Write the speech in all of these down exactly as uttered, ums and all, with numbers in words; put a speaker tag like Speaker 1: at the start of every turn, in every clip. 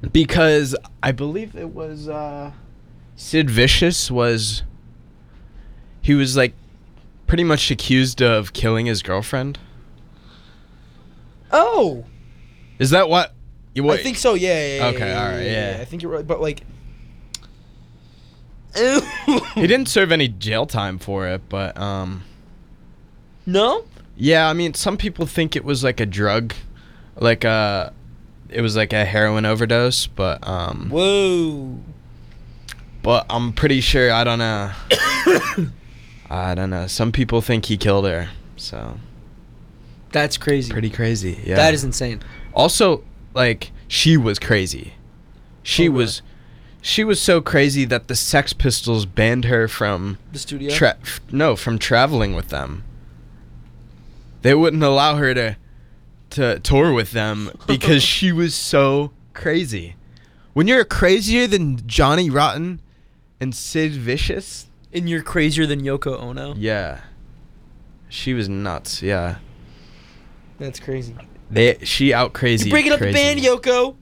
Speaker 1: Because I believe it was uh, Sid Vicious was. He was like pretty much accused of killing his girlfriend.
Speaker 2: Oh.
Speaker 1: Is that what? You, what
Speaker 2: I think so. Yeah. yeah, yeah
Speaker 1: Okay,
Speaker 2: yeah,
Speaker 1: all right, yeah.
Speaker 2: I think you're right, but like.
Speaker 1: He didn't serve any jail time for it, but um.
Speaker 2: No.
Speaker 1: Yeah, I mean, some people think it was like a drug, like a, it was like a heroin overdose, but um.
Speaker 2: Whoa.
Speaker 1: But I'm pretty sure, I don't know. I don't know. Some people think he killed her, so.
Speaker 2: That's crazy.
Speaker 1: Pretty crazy, yeah.
Speaker 2: That is insane.
Speaker 1: Also, like, she was crazy. She
Speaker 2: Okay.
Speaker 1: was, she was so crazy that the Sex Pistols banned her from.
Speaker 2: The studio?
Speaker 1: Tra- f- no, from traveling with them. They wouldn't allow her to, to tour with them because she was so crazy. When you're crazier than Johnny Rotten and Sid Vicious.
Speaker 2: And you're crazier than Yoko Ono?
Speaker 1: Yeah. She was nuts, yeah.
Speaker 2: That's crazy.
Speaker 1: They she out crazy.
Speaker 2: You're breaking up the
Speaker 1: crazy.
Speaker 2: band, Yoko.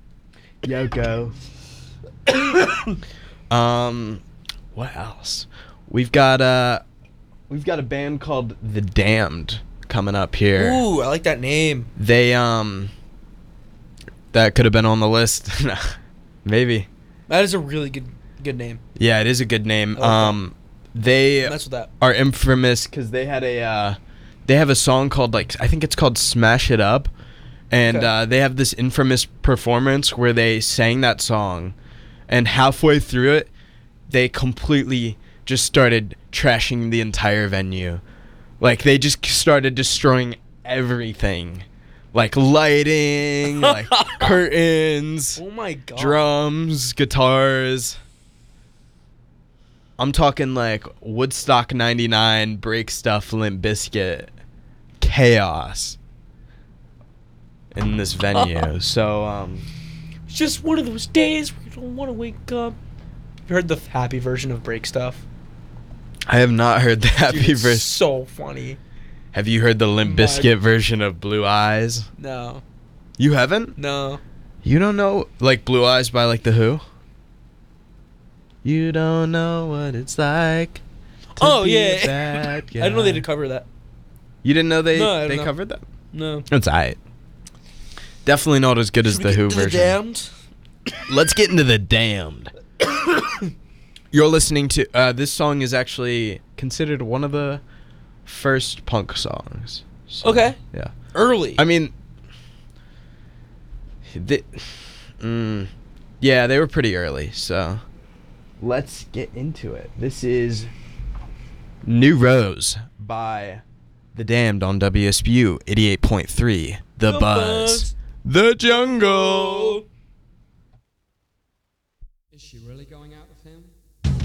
Speaker 1: Yoko. um, what else? We've got uh, we've got a band called The Damned coming up here.
Speaker 2: Ooh, I like that name.
Speaker 1: They um, that could have been on the list. Maybe.
Speaker 2: That is a really good good name.
Speaker 1: Yeah, it is a good name.
Speaker 2: I like
Speaker 1: Um, they
Speaker 2: Mess with that.
Speaker 1: are infamous because they had a uh, they have a song called like I think it's called Smash It Up, and
Speaker 2: Okay.
Speaker 1: uh, they have this infamous performance where they sang that song, and halfway through it, they completely just started trashing the entire venue, like they just started destroying everything, like lighting, like curtains,
Speaker 2: Oh my god.
Speaker 1: drums, guitars. I'm talking like Woodstock ninety-nine, Break Stuff, Limp Bizkit, chaos in this venue. So, um,
Speaker 2: It's just one of those days where you don't want to wake up. You heard the happy version of Break Stuff?
Speaker 1: I have not heard the
Speaker 2: Dude,
Speaker 1: happy
Speaker 2: it's
Speaker 1: version.
Speaker 2: so funny.
Speaker 1: Have you heard the Limp
Speaker 2: My-
Speaker 1: Bizkit version of Blue Eyes?
Speaker 2: No.
Speaker 1: You haven't?
Speaker 2: No.
Speaker 1: You don't know like Blue Eyes by like The Who? You don't know what it's like. to
Speaker 2: Oh,
Speaker 1: be a
Speaker 2: yeah.
Speaker 1: bad
Speaker 2: I didn't know they
Speaker 1: guy.
Speaker 2: did cover that.
Speaker 1: You didn't know they
Speaker 2: No, I didn't
Speaker 1: they
Speaker 2: know.
Speaker 1: covered that?
Speaker 2: No.
Speaker 1: It's alright. Definitely not as good as
Speaker 2: Should
Speaker 1: the
Speaker 2: we
Speaker 1: Who
Speaker 2: get to the
Speaker 1: version.
Speaker 2: Damned?
Speaker 1: Let's get into The Damned. You're listening to uh, this song is actually considered one of the first punk songs. So,
Speaker 2: Okay.
Speaker 1: Yeah.
Speaker 2: Early.
Speaker 1: I mean, they, mm, yeah, they were pretty early. So let's get into it. This is New Rose by The Damned on W S B U eighty-eight point three. The,
Speaker 2: The
Speaker 1: Buzz.
Speaker 2: Buzz.
Speaker 1: The Jungle.
Speaker 3: Is she really going out with him?